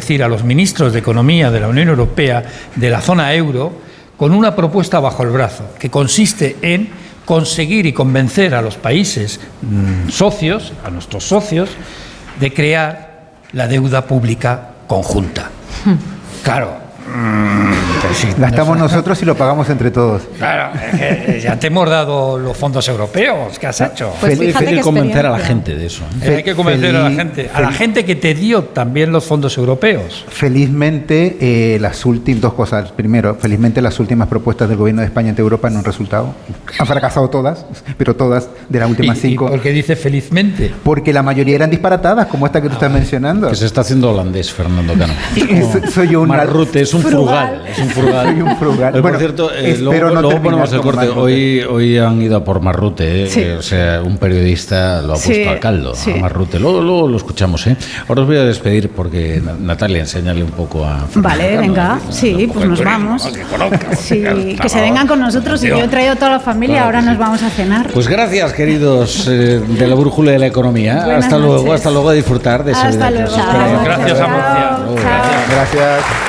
decir, a los ministros de Economía de la Unión Europea, de la zona euro, con una propuesta bajo el brazo, que consiste en conseguir y convencer a los países socios, a nuestros socios, de crear la deuda pública conjunta. Claro. Gastamos nosotros y lo pagamos entre todos. Claro, ya te hemos dado los fondos europeos. ¿Qué has hecho? Pues Hay que convencer a la gente de eso. Hay que convencer a la gente que te dio también los fondos europeos. Felizmente, las últimas dos cosas. Primero, felizmente las últimas propuestas del gobierno de España ante Europa no han resultado. Han fracasado todas, pero todas de las últimas 5. ¿Y por qué dice felizmente? Porque la mayoría eran disparatadas, como esta que tú estás mencionando. Que se está haciendo holandés, Fernando Cano. Soy un Marrute, es un frugal. Es un frugal. Soy un frugal. Por Bueno, cierto, espero no luego ponemos el terminar corte. como Hoy han ido a por Marrute, Sí. o sea, un periodista lo ha Sí, puesto al caldo, sí. a Marrute. Luego lo escuchamos, ¿eh? Ahora os voy a despedir porque Natalia, enséñale un poco a Fernando Vale, Cano, venga, sí, pues nos vamos. Sí, que se vengan con nosotros. Y yo he traído a toda la familia, Claro ahora que nos sí. vamos a cenar. Pues gracias, queridos de la brújula de la economía. Buenas Hasta luego, noches. a disfrutar de esa Hasta vida que luego. os espera. Gracias a Murcia. Chao. Gracias.